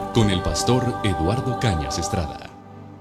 con el pastor Eduardo Cañas Estrada.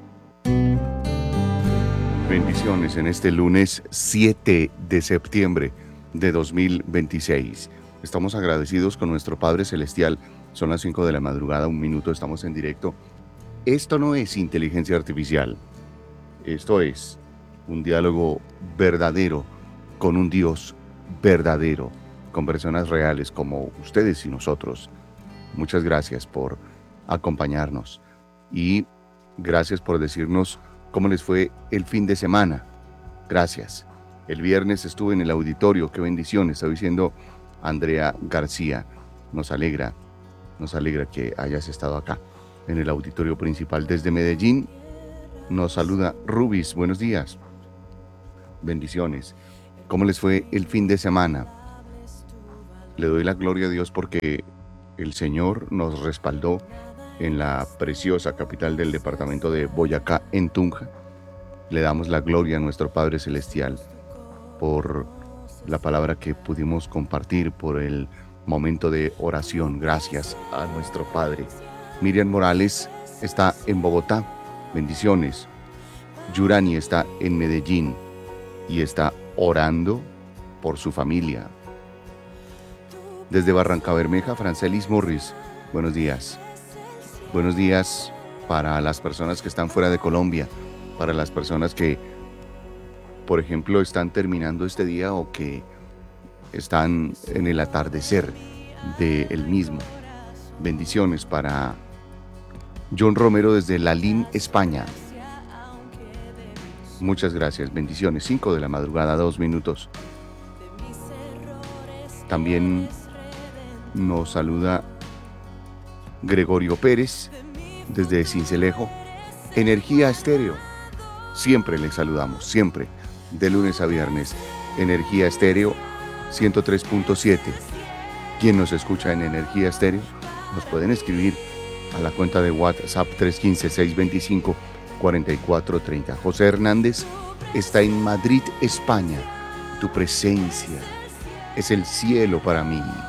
Bendiciones en este lunes 7 de septiembre de 2026. Estamos agradecidos con nuestro Padre Celestial. Son las 5 de la madrugada, un minuto, estamos en directo. Esto no es inteligencia artificial. Esto es un diálogo verdadero con un Dios verdadero, con personas reales como ustedes y nosotros. Muchas gracias por acompañarnos y gracias por decirnos cómo les fue el fin de semana. Gracias. El viernes estuve en el auditorio. Qué bendición, está diciendo Andrea García. Nos alegra que hayas estado acá en el auditorio principal desde Medellín. Nos saluda Rubis. Buenos días. Bendiciones. ¿Cómo les fue el fin de semana? Le doy la gloria a Dios porque el Señor nos respaldó en la preciosa capital del departamento de Boyacá, en Tunja. Le damos la gloria a nuestro Padre Celestial por la palabra que pudimos compartir, por el momento de oración. Gracias a nuestro Padre. Miriam Morales está en Bogotá. Bendiciones. Yurani está en Medellín y está orando por su familia. Desde Barrancabermeja, Francelis Morris, buenos días. Buenos días para las personas que están fuera de Colombia, para las personas que, por ejemplo, están terminando este día o que están en el atardecer del mismo. Bendiciones para John Romero desde Lalín, España. Muchas gracias, bendiciones. 5 de la madrugada, 2 minutos. También nos saluda Gregorio Pérez desde Cincelejo. Energía Estéreo. Siempre les saludamos, siempre, de lunes a viernes. Energía Estéreo 103.7. ¿Quién nos escucha en Energía Estéreo? Nos pueden escribir a la cuenta de WhatsApp 315-625-4430. José Hernández está en Madrid, España. Tu presencia es el cielo para mí.